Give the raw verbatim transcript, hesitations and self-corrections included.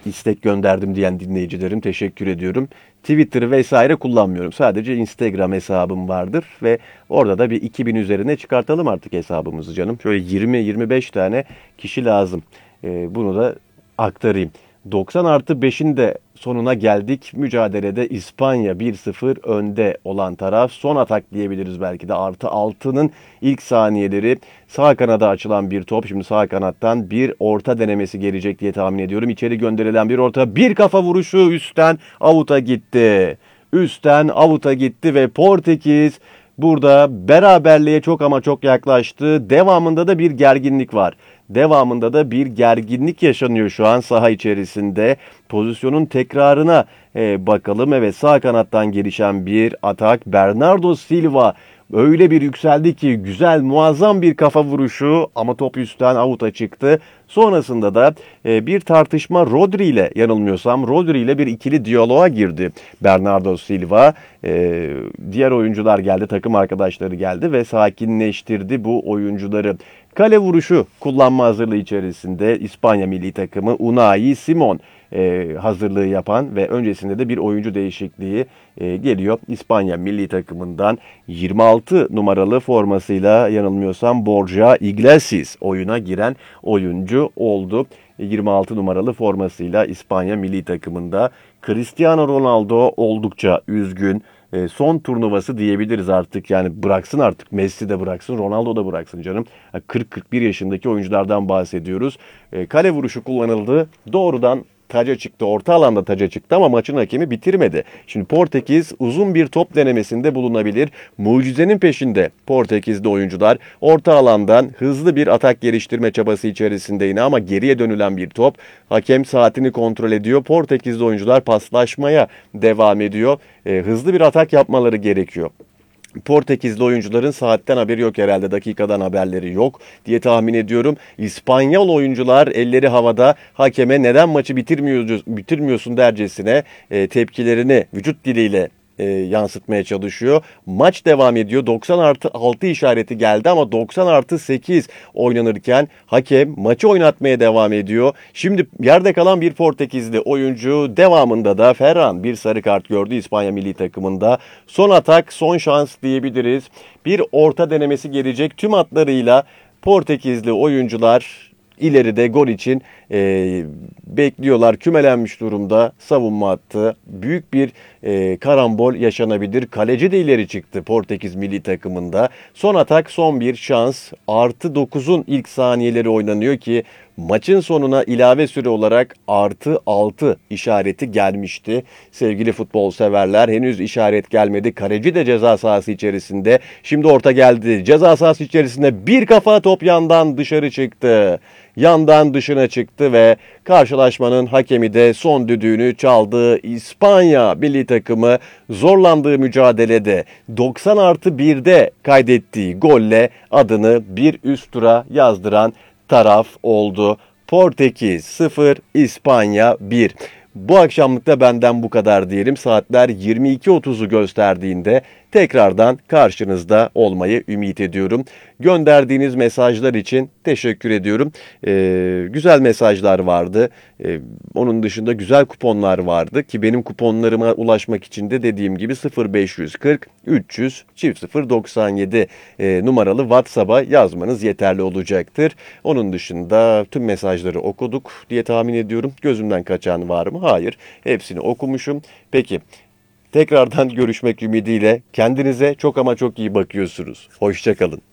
istek gönderdim diyen dinleyicilerim, teşekkür ediyorum. Twitter vesaire kullanmıyorum. Sadece Instagram hesabım vardır ve orada da bir iki bin üzerine çıkartalım artık hesabımızı canım. Şöyle yirmi yirmi beş tane kişi lazım. Ee, bunu da aktarayım. doksan artı beşin de sonuna geldik. Mücadelede İspanya bir sıfır önde olan taraf. Son atak diyebiliriz belki de. Artı altının ilk saniyeleri, sağ kanada açılan bir top. Şimdi sağ kanattan bir orta denemesi gelecek diye tahmin ediyorum. İçeri gönderilen bir orta, bir kafa vuruşu üstten avuta gitti. Üstten avuta gitti ve Portekiz burada beraberliğe çok ama çok yaklaştı. Devamında da bir gerginlik var. Devamında da bir gerginlik yaşanıyor şu an saha içerisinde. Pozisyonun tekrarına e, bakalım. Evet, sağ kanattan gelişen bir atak. Bernardo Silva öyle bir yükseldi ki güzel, muazzam bir kafa vuruşu ama top üstten avuta çıktı. Sonrasında da e, bir tartışma Rodri ile, yanılmıyorsam Rodri ile bir ikili diyaloğa girdi Bernardo Silva. E, diğer oyuncular geldi, takım arkadaşları geldi ve sakinleştirdi bu oyuncuları. Kale vuruşu kullanma hazırlığı içerisinde İspanya milli takımı Unai Simon e, hazırlığı yapan ve öncesinde de bir oyuncu değişikliği e, geliyor. İspanya milli takımından yirmi altı numaralı formasıyla, yanılmıyorsam Borja Iglesias oyuna giren oyuncu oldu. yirmi altı numaralı formasıyla İspanya milli takımında. Cristiano Ronaldo oldukça üzgün. E, son turnuvası diyebiliriz artık. Yani bıraksın artık. Messi de bıraksın, Ronaldo da bıraksın canım. kırk kırk bir yaşındaki oyunculardan bahsediyoruz. E, kale vuruşu kullanıldı. Doğrudan taca çıktı. Orta alanda taca çıktı ama maçın hakemi bitirmedi. Şimdi Portekiz uzun bir top denemesinde bulunabilir. Mucizenin peşinde Portekizli oyuncular. Orta alandan hızlı bir atak geliştirme çabası içerisinde yine ama geriye dönülen bir top. Hakem saatini kontrol ediyor. Portekizli oyuncular paslaşmaya devam ediyor. E, hızlı bir atak yapmaları gerekiyor. Portekizli oyuncuların saatten haberi yok herhalde. Dakikadan haberleri yok diye tahmin ediyorum. İspanyol oyuncular elleri havada, hakeme neden maçı bitirmiyorsun, bitirmiyorsun dercesine e, tepkilerini vücut diliyle e, yansıtmaya çalışıyor. Maç devam ediyor. doksan artı altı işareti geldi ama doksan artı sekiz oynanırken hakem maçı oynatmaya devam ediyor. Şimdi yerde kalan bir Portekizli oyuncu, devamında da Ferran bir sarı kart gördü İspanya milli takımında. Son atak, son şans diyebiliriz. Bir orta denemesi gelecek. Tüm hatlarıyla Portekizli oyuncular ileride gol için e, bekliyorlar. Kümelenmiş durumda savunma hattı. Büyük bir e, karambol yaşanabilir. Kaleci de ileri çıktı Portekiz milli takımında. Son atak, son bir şans. Artı dokuzun ilk saniyeleri oynanıyor ki maçın sonuna ilave süre olarak artı altı işareti gelmişti. Sevgili futbol severler, henüz işaret gelmedi. Kaleci de ceza sahası içerisinde. Şimdi orta geldi. Ceza sahası içerisinde bir kafa, top yandan dışarı çıktı. Yandan dışına çıktı ve karşılaşmanın hakemi de son düdüğünü çaldı. İspanya milli takımı zorlandığı mücadelede doksan artı birde kaydettiği golle adını bir üst tura yazdıran taraf oldu. Portekiz sıfır, İspanya bir. Bu akşamlık da benden bu kadar diyelim. Saatler yirmi iki otuzu gösterdiğinde tekrardan karşınızda olmayı ümit ediyorum. Gönderdiğiniz mesajlar için teşekkür ediyorum. Ee, güzel mesajlar vardı. Ee, onun dışında güzel kuponlar vardı ki benim kuponlarıma ulaşmak için de dediğim gibi sıfır beş yüz kırk üç yüz çift sıfır doksan yedi e, numaralı WhatsApp'a yazmanız yeterli olacaktır. Onun dışında tüm mesajları okuduk diye tahmin ediyorum. Gözümden kaçan var mı? Hayır. Hepsini okumuşum. Peki. Tekrardan görüşmek ümidiyle kendinize çok ama çok iyi bakıyorsunuz. Hoşça kalın.